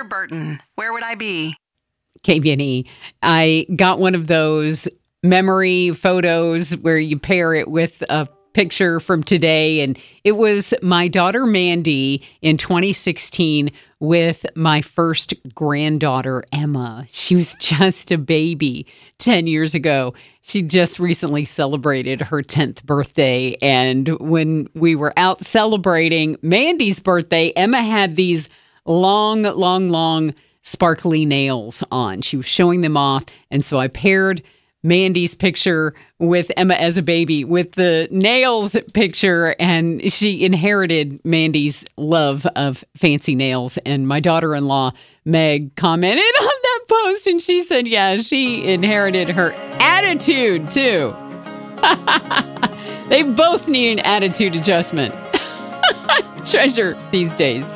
Burton, where would I be? KBNE. I got one of those memory photos where you pair it with a picture from today. And it was my daughter, Mandy, in 2016 with my first granddaughter, Emma. She was just a baby 10 years ago. She just recently celebrated her 10th birthday. And when we were out celebrating Mandy's birthday, Emma had these long sparkly nails on. She was showing them off. And so I paired Mandy's picture with Emma as a baby with the nails picture, and she inherited Mandy's love of fancy nails. And my daughter-in-law, Meg, commented on that post, and she said, yeah, she inherited her attitude too. They both need an attitude adjustment. Treasure these days.